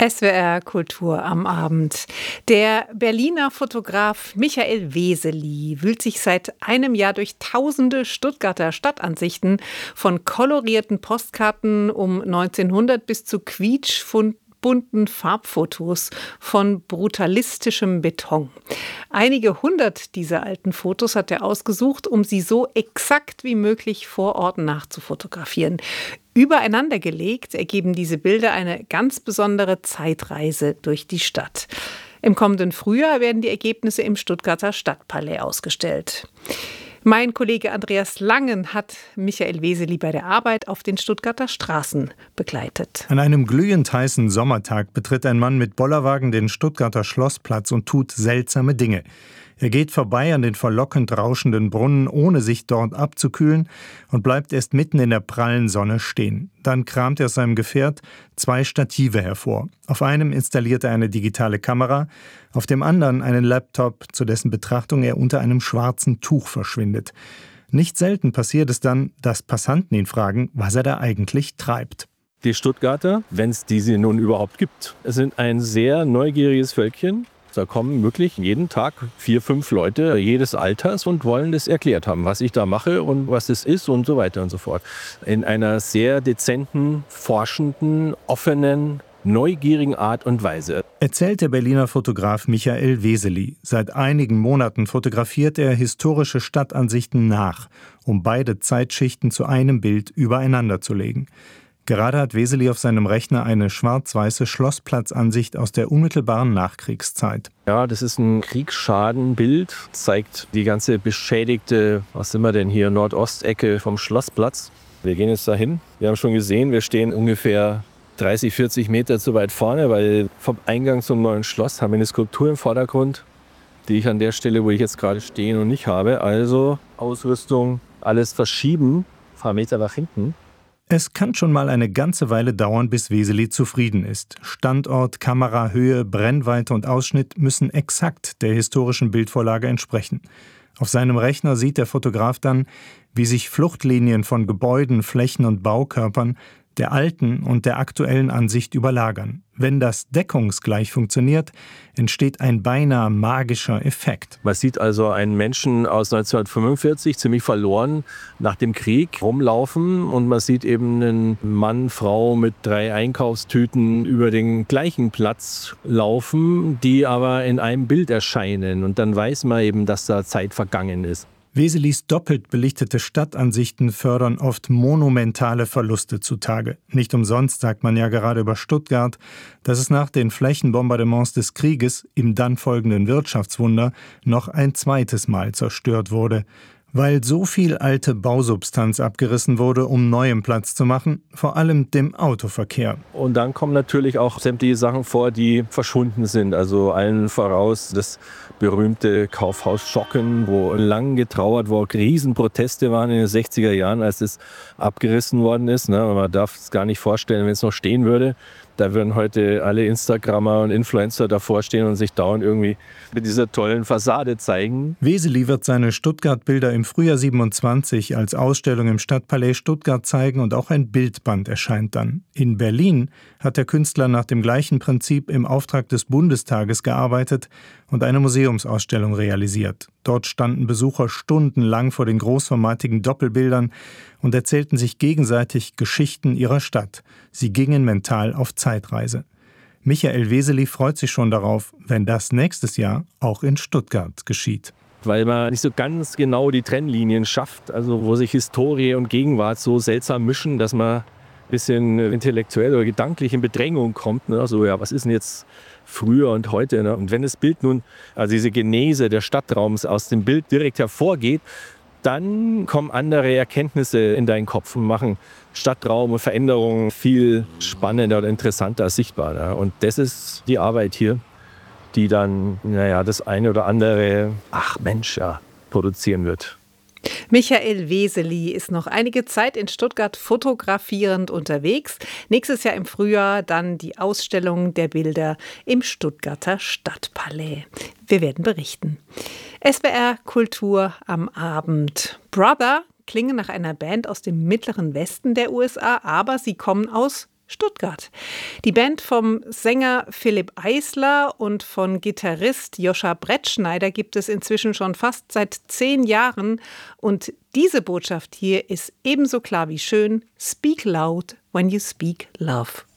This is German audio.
SWR Kultur am Abend. Der Berliner Fotograf Michael Wesely wühlt sich seit einem Jahr durch tausende Stuttgarter Stadtansichten, von kolorierten Postkarten um 1900 bis zu quietschbunten Farbfotos von brutalistischem Beton. Einige hundert dieser alten Fotos hat er ausgesucht, um sie so exakt wie möglich vor Ort nachzufotografieren. Übereinander gelegt ergeben diese Bilder eine ganz besondere Zeitreise durch die Stadt. Im kommenden Frühjahr werden die Ergebnisse im Stuttgarter Stadtpalais ausgestellt. Mein Kollege Andreas Langen hat Michael Wesely bei der Arbeit auf den Stuttgarter Straßen begleitet. An einem glühend heißen Sommertag betritt ein Mann mit Bollerwagen den Stuttgarter Schlossplatz und tut seltsame Dinge. Er geht vorbei an den verlockend rauschenden Brunnen, ohne sich dort abzukühlen, und bleibt erst mitten in der prallen Sonne stehen. Dann kramt er aus seinem Gefährt 2 Stative hervor. Auf einem installiert er eine digitale Kamera, auf dem anderen einen Laptop, zu dessen Betrachtung er unter einem schwarzen Tuch verschwindet. Nicht selten passiert es dann, dass Passanten ihn fragen, was er da eigentlich treibt. Die Stuttgarter, wenn es diese nun überhaupt gibt, sind ein sehr neugieriges Völkchen. Da kommen wirklich jeden Tag 4, 5 Leute jedes Alters und wollen das erklärt haben, was ich da mache und was es ist und so weiter und so fort. In einer sehr dezenten, forschenden, offenen, neugierigen Art und Weise. Erzählt der Berliner Fotograf Michael Wesely. Seit einigen Monaten fotografiert er historische Stadtansichten nach, um beide Zeitschichten zu einem Bild übereinander zu legen. Gerade hat Wesely auf seinem Rechner eine schwarz-weiße Schlossplatzansicht aus der unmittelbaren Nachkriegszeit. Ja, das ist ein Kriegsschadenbild, zeigt die ganze beschädigte, was sind wir denn hier, Nordostecke vom Schlossplatz. Wir gehen jetzt dahin. Wir haben schon gesehen, wir stehen ungefähr 30, 40 Meter zu weit vorne, weil vom Eingang zum neuen Schloss haben wir eine Skulptur im Vordergrund, die ich an der Stelle, wo ich jetzt gerade stehe, noch nicht habe. Also Ausrüstung, alles verschieben, ein paar Meter nach hinten. Es kann schon mal eine ganze Weile dauern, bis Wesely zufrieden ist. Standort, Kamera, Höhe, Brennweite und Ausschnitt müssen exakt der historischen Bildvorlage entsprechen. Auf seinem Rechner sieht der Fotograf dann, wie sich Fluchtlinien von Gebäuden, Flächen und Baukörpern der alten und der aktuellen Ansicht überlagern. Wenn das deckungsgleich funktioniert, entsteht ein beinahe magischer Effekt. Man sieht also einen Menschen aus 1945, ziemlich verloren, nach dem Krieg rumlaufen, und man sieht eben einen Mann, Frau mit 3 Einkaufstüten über den gleichen Platz laufen, die aber in einem Bild erscheinen, und dann weiß man eben, dass da Zeit vergangen ist. Weselys doppelt belichtete Stadtansichten fördern oft monumentale Verluste zutage. Nicht umsonst sagt man ja gerade über Stuttgart, dass es nach den Flächenbombardements des Krieges im dann folgenden Wirtschaftswunder noch ein zweites Mal zerstört wurde. Weil so viel alte Bausubstanz abgerissen wurde, um neuem Platz zu machen, vor allem dem Autoverkehr. Und dann kommen natürlich auch sämtliche Sachen vor, die verschwunden sind. Also allen voraus das berühmte Kaufhaus Schocken, wo lang getrauert, wo Riesenproteste waren in den 60er Jahren, als es abgerissen worden ist. Man darf es gar nicht vorstellen, wenn es noch stehen würde. Da würden heute alle Instagrammer und Influencer davor stehen und sich dauernd irgendwie mit dieser tollen Fassade zeigen. Wesely wird seine Stuttgart-Bilder im Frühjahr 27 als Ausstellung im Stadtpalais Stuttgart zeigen, und auch ein Bildband erscheint dann. In Berlin hat der Künstler nach dem gleichen Prinzip im Auftrag des Bundestages gearbeitet und eine Museumsausstellung realisiert. Dort standen Besucher stundenlang vor den großformatigen Doppelbildern und erzählten sich gegenseitig Geschichten ihrer Stadt. Sie gingen mental auf Zeitreise. Michael Wesely freut sich schon darauf, wenn das nächstes Jahr auch in Stuttgart geschieht. Weil man nicht so ganz genau die Trennlinien schafft, also wo sich Historie und Gegenwart so seltsam mischen, dass man ein bisschen intellektuell oder gedanklich in Bedrängung kommt. Also ja, was ist denn jetzt früher und heute? Und wenn das Bild nun, also diese Genese des Stadtraums aus dem Bild direkt hervorgeht, dann kommen andere Erkenntnisse in deinen Kopf und machen Stadtraum und Veränderungen viel spannender und interessanter sichtbar. Und das ist die Arbeit hier, die dann das eine oder andere, produzieren wird. Michael Wesely ist noch einige Zeit in Stuttgart fotografierend unterwegs. Nächstes Jahr im Frühjahr dann die Ausstellung der Bilder im Stuttgarter Stadtpalais. Wir werden berichten. SWR Kultur am Abend. Brother klingen nach einer Band aus dem mittleren Westen der USA, aber sie kommen aus Stuttgart. Die Band vom Sänger Philipp Eisler und von Gitarrist Joscha Brettschneider gibt es inzwischen schon fast seit 10 Jahren. Und diese Botschaft hier ist ebenso klar wie schön: Speak loud when you speak love.